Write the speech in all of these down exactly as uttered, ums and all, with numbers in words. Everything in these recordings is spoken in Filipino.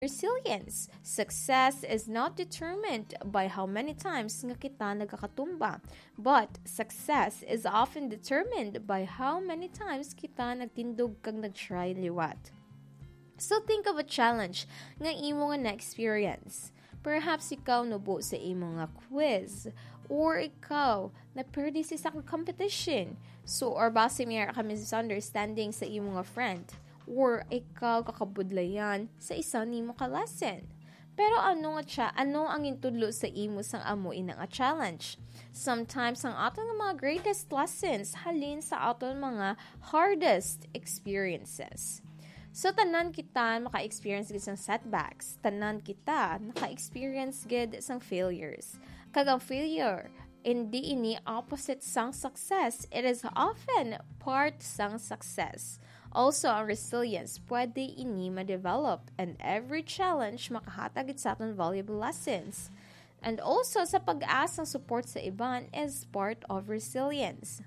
resilience. Success is not determined by how many times nga kita nagkakatumba, but success is often determined by how many times kita nagtindog kang nag-try liwat. So think of a challenge nga imo nga na-experience. Perhaps ikaw nubo sa imo nga quiz, or ikaw na perdi sa isang competition. So, or base may ka misunderstanding sa imo nga friend, or ikaw kakabudlayan sa isa nimo ka lesson. Pero ano nga siya, ano ang intudlo sa imo sang amuin nga challenge? Sometimes ang aton nga mga greatest lessons halin sa aton mga hardest experiences. So, tanan kita maka-experience gid sang setbacks. Tanan kita naka-experience gid sang failures. Kagang failure, hindi ini opposite sang success. It is often part sang success. Also, ang resilience, pwede ini ma-develop, and every challenge makahatag sa aton valuable lessons. And also, sa pag-asang support sa iban is part of resilience.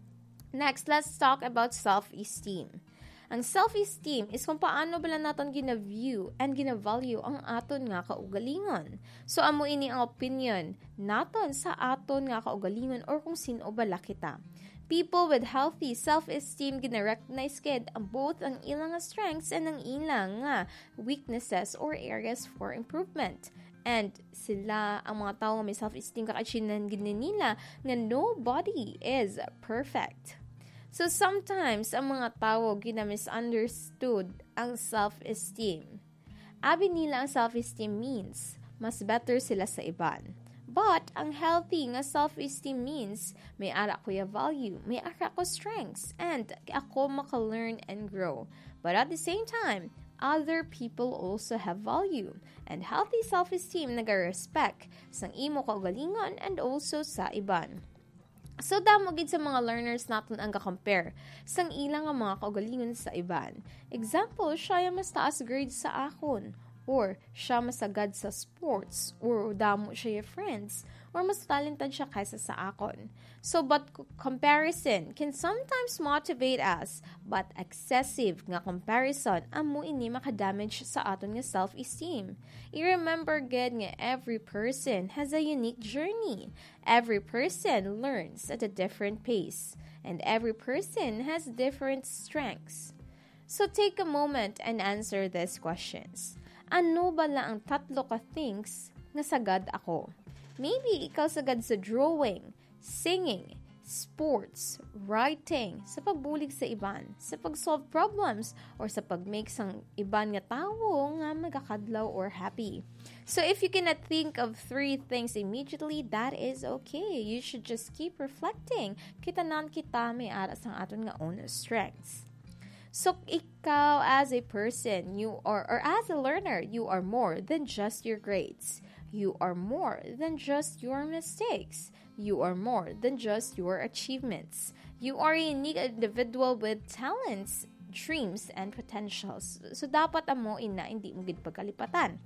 Next, let's talk about self-esteem. Ang self-esteem is kung paano bala naton gina-view and gina-value ang aton nga kaugalingon. So, amo ini ang opinion naton sa aton nga kaugalingon or kung sino bala kita. People with healthy self-esteem gina-recognize kid ang both ang ilang nga strengths and ang ilang nga weaknesses or areas for improvement. And sila, ang mga tao nga may self-esteem kakachinan gid nila nga nobody is perfect. So sometimes ang mga tao gina-misunderstood ang self-esteem. Abi nila ang self-esteem means mas better sila sa iban. But, ang healthy nga self-esteem means, may ara ko ya value, may ara ko strengths, and ako maka-learn and grow. But at the same time, other people also have value. And healthy self-esteem naga-respect sang imo kaugalingon and also sa iban. So, damo gid sa mga learners naton ang ka-compare sang ilang nga mga kaugalingon sa iban. Example, siya yung mas taas grade sa akon. Or siya masagad sa sports, or damo siya yung friends, or mas talented siya kaysa sa akon. So, but comparison can sometimes motivate us, but excessive nga comparison amo ini makadamage sa aton nga self-esteem. I-remember gid nga every person has a unique journey. Every person learns at a different pace, and every person has different strengths. So, take a moment and answer these questions. Ano bala ang tatlo ka things nga sagad ako? Maybe ikaw sagad sa drawing, singing, sports, writing, sa pagbulig sa iban, sa pag-solve problems, or sa pag-make sang iban nga tawo nga magakadlaw or happy. So if you cannot think of three things immediately, that is okay. You should just keep reflecting. Kita nan kita may aras ang aton nga own strengths. So, ikaw as a person, you are, or as a learner, you are more than just your grades. You are more than just your mistakes. You are more than just your achievements. You are a unique individual with talents, dreams, and potentials. So, dapat amo ina hindi mo gid pagkalipatan.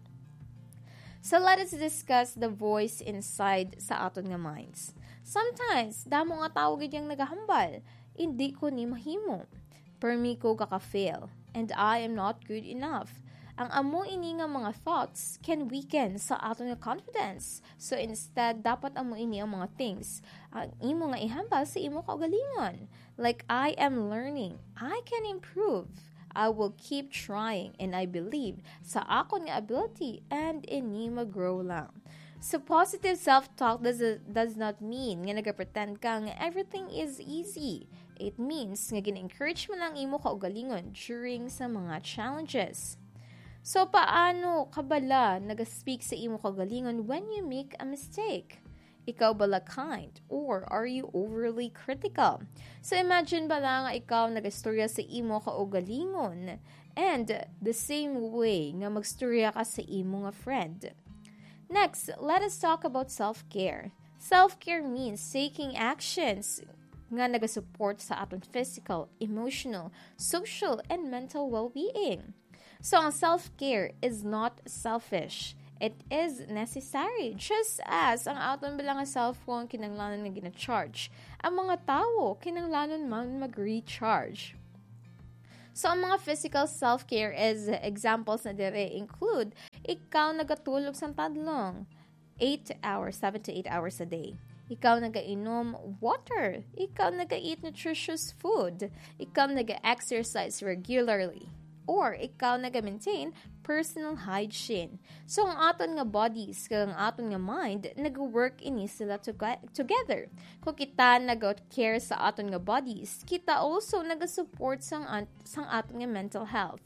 So, let us discuss the voice inside sa aton nga minds. Sometimes, damo nga tao gid yang nagahambal, hindi ko ni mahimo. Permi ko kaka-fail, and I am not good enough. Ang amo ini nga mga thoughts can weaken sa aton nga confidence. So instead, dapat amo ini ang mga things ang imo nga ihambal sa imo kaugalingon. Like, I am learning. I can improve. I will keep trying, and I believe sa akon nga ability and ini mag-grow lang. So, positive self-talk does, does not mean nga nagapretend ka nga everything is easy. It means nga gina-encourage mo lang imo kaugalingon during sa mga challenges. So, paano ka bala nag-speak sa imo kaugalingon when you make a mistake? Ikaw bala kind, or are you overly critical? So, imagine bala nga ikaw nag-istorya sa imo kaugalingon, and the same way nga magstorya ka sa imo nga friend. Next, let us talk about self-care. Self-care means taking actions nga nagasupport sa aton physical, emotional, social, and mental well-being. So, ang self-care is not selfish. It is necessary. Just as ang aton bilang nga cellphone kinanglanon nga gina-charge, ang mga tao kinanglanon man mag-recharge. So, ang mga physical self-care is examples na dire include, ikaw nagatulog sa tadlong, eight hours, seven to eight hours a day. Ikaw nagainom water. Ikaw naga-eat nutritious food. Ikaw naga-exercise regularly. Or ikaw naga-maintain personal hygiene. So, ang aton nga bodies, kag ang aton nga mind, nag-work ini sila to- together. Kung kita nag-care sa aton nga bodies, kita also nag-support sa, sa aton nga mental health.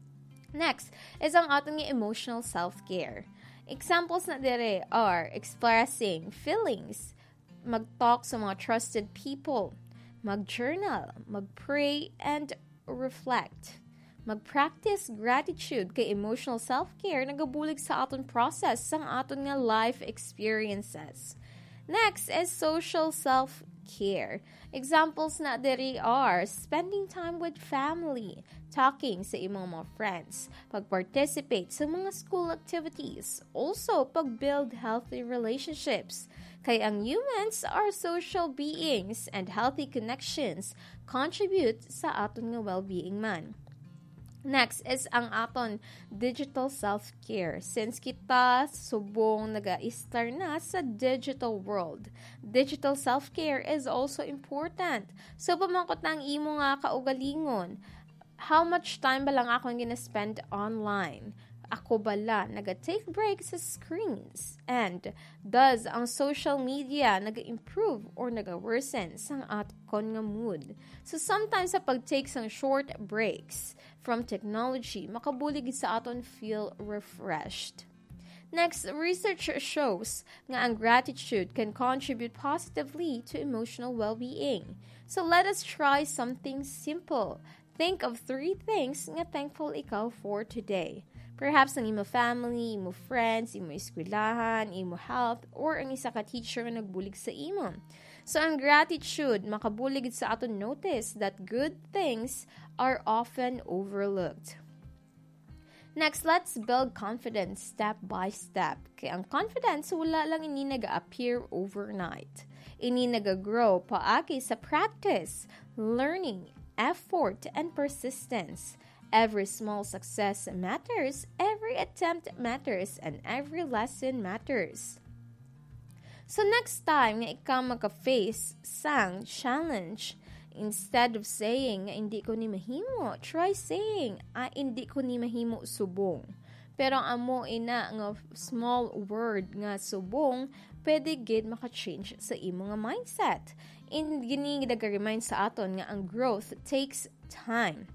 Next is ang aton nga emotional self-care. Examples na dire are expressing feelings, mag-talk sa mga trusted people, mag-journal, mag-pray, and reflect. Mag-practice gratitude kay emotional self-care nagabulig sa aton process sang aton nga life experiences. Next is social self-care. Examples na diri are spending time with family, talking sa imong mga friends, pag-participate sa mga school activities, also pag-build healthy relationships. Kay ang humans are social beings and healthy connections contribute sa aton nga well-being man. Next is ang aton digital self-care. Since kita subong naga-star na sa digital world, digital self-care is also important. So, pamangkot na ang imo nga kaugalingon, how much time ba lang ako gina-spend online? Ako bala naga-take breaks sa screens? And does ang social media naga-improve or naga-worsen sang aton nga mood? So sometimes sa pag-take sang short breaks from technology, makabulig sa aton feel refreshed. Next, research shows nga ang gratitude can contribute positively to emotional well-being. So let us try something simple. Think of three things nga thankful ikaw for today. Perhaps ang imo family, imo friends, imo eskwelahan, imo health, or ang isa ka teacher nga nagbulig sa imo. So, ang gratitude, makabulig sa aton notice that good things are often overlooked. Next, let's build confidence step by step. Kaya ang confidence, wala lang ini nag-appear overnight. Ini nag-grow paagi sa practice, learning, effort, and persistence. Every small success matters, every attempt matters, and every lesson matters. So next time nga ikaw maka-face sang challenge, instead of saying, hindi ko ni mahimo, try saying, ah, hindi ko ni mahimo subong. Pero ang amo ina nga small word nga subong, pwede gid maka-change sa imo nga mindset. In gini nag-remind sa aton nga ang growth takes time.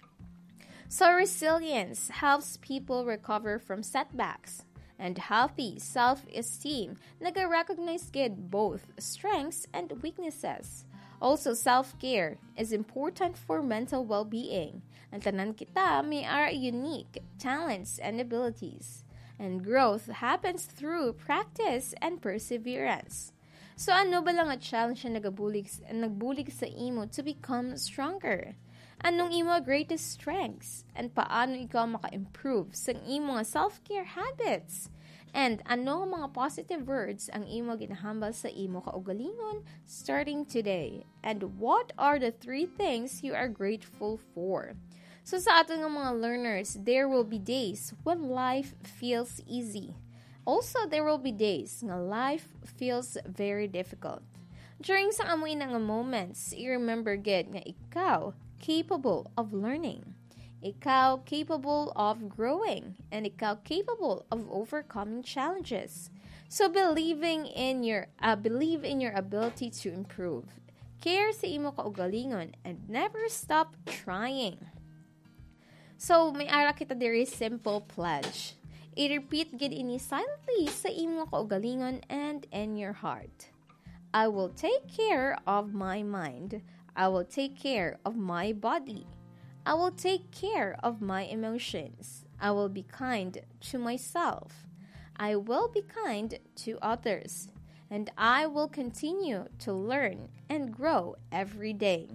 So resilience helps people recover from setbacks, and healthy self-esteem naga-recognize gid both strengths and weaknesses. Also, self-care is important for mental well-being. Ang tanan kita may are unique talents and abilities, and growth happens through practice and perseverance. So ano ba lang ang challenge na nagabulig, nagbulig sa imo to become stronger? Anong imo greatest strengths? And paano ikaw maka-improve sa imo self-care habits? And ano mga positive words ang imo ginahambal sa imo kaugalingon starting today? And what are the three things you are grateful for? So sa ating mga learners, there will be days when life feels easy. Also, there will be days nga life feels very difficult. During sa amoy nga moments, i-remember gid nga ikaw capable of learning. Ikaw capable of growing, and ikaw capable of overcoming challenges. So believing in your uh, believe in your ability to improve. Care sa imo kaugalingon and never stop trying. So may ara kita diri simple pledge. I-repeat gid ini silently sa imo kaugalingon and in your heart. I will take care of my mind. I will take care of my body. I will take care of my emotions. I will be kind to myself. I will be kind to others. And I will continue to learn and grow every day.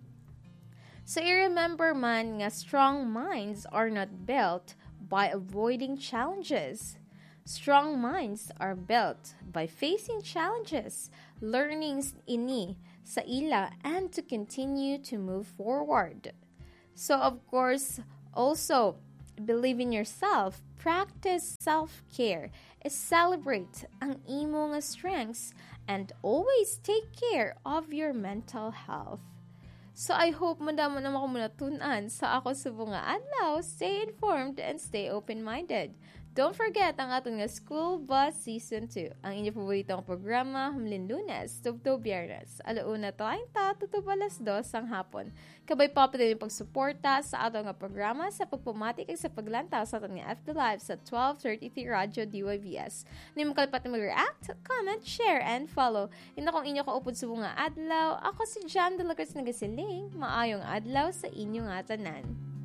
So you remember man nga strong minds are not built by avoiding challenges. Strong minds are built by facing challenges, learning ini sa ila, and to continue to move forward. So, of course, also, believe in yourself. Practice self-care. Celebrate ang imo nga strengths and always take care of your mental health. So, I hope madamo na ako muna tunan sa ako sa mga adlaw. Stay informed and stay open-minded. Don't forget ang aton nga School Bus Season two. Ang inyong paboritong programa, humlin Lunes, tubto Biyernes. Alauna treinta, tuto alas dos ang hapon. Kabay pa pa din yung pagsuporta sa aton nga programa sa pagpumatik at sa paglantaw sa aton nga F B Live sa twelve thirty-three Radyo D Y B S. Hindi mo kalipat na mag-react, comment, share, and follow. Ina kong inyo kaupod sa mga adlaw. Ako si Jam de la Cruz Nagasiling. Maayong adlaw sa inyong atanan.